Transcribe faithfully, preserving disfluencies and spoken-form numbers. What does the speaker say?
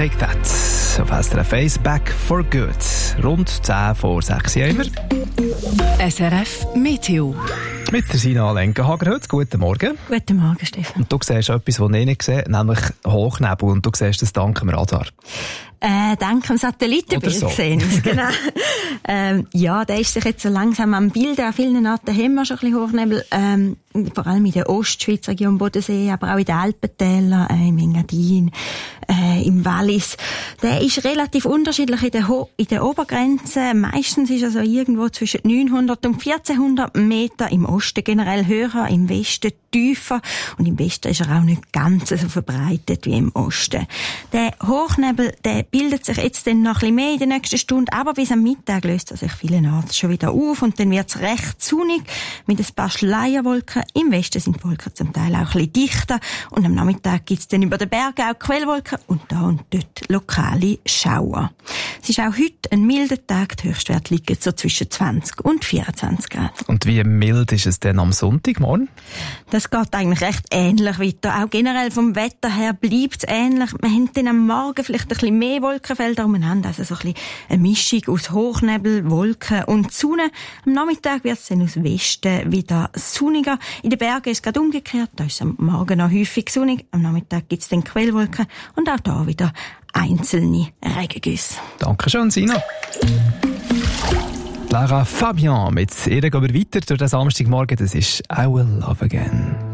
Take That. Auf S R F eins Back for Good. Rund zehn vor sechs Uhr immer. S R F Meteo. Mit der Sina Lenkenhager heute. Guten Morgen. Guten Morgen, Stefan. Und du siehst etwas, was ich nicht sehe, nämlich Hochnebel. Und du siehst das dank dem Radar. Äh, dank dem Satellitenbild so. gesehen. Genau. ähm, ja, der ist sich jetzt so langsam am Bilden. An vielen Orten haben wir schon ein bisschen Hochnebel. Ähm, vor allem in der Ostschweiz, Region Bodensee, aber auch in den Alpentälern, äh, im Engadin, äh, im Wallis. Der ist relativ unterschiedlich in der, Ho- in der Obergrenze. Meistens ist er so irgendwo zwischen neunhundert und vierzehnhundert Meter, im Osten generell höher, im Westen tiefer und im Westen ist er auch nicht ganz so verbreitet wie im Osten. Der Hochnebel, der bildet sich jetzt dann noch ein bisschen mehr in der nächsten Stunde, aber bis am Mittag löst er sich vielenorts schon wieder auf und dann wird es recht sonnig mit ein paar Schleierwolken. Im Westen sind die Wolken zum Teil auch ein bisschen dichter und am Nachmittag gibt es dann über den Bergen auch Quellwolken und da und dort lokale Schauer. Es ist auch heute ein milder Tag, die Höchstwerte liegen so zwischen zwanzig und vierundzwanzig Grad. Und wie mild ist es denn am Sonntagmorgen? Das geht eigentlich recht ähnlich weiter. Auch generell vom Wetter her bleibt es ähnlich. Wir haben dann am Morgen vielleicht ein bisschen mehr Wolkenfelder umeinander, also so ein bisschen eine Mischung aus Hochnebel, Wolken und Sonne. Am Nachmittag wird es dann aus Westen wieder sonniger. In den Bergen ist es gerade umgekehrt. Da ist es am Morgen noch häufig sonnig. Am Nachmittag gibt es dann Quellwolken und auch da wieder einzelne Regengüsse. Dankeschön, Sina. Lara Fabian, mit ihr gehen wir weiter durch den Samstagmorgen. Das ist «I Will Love Again».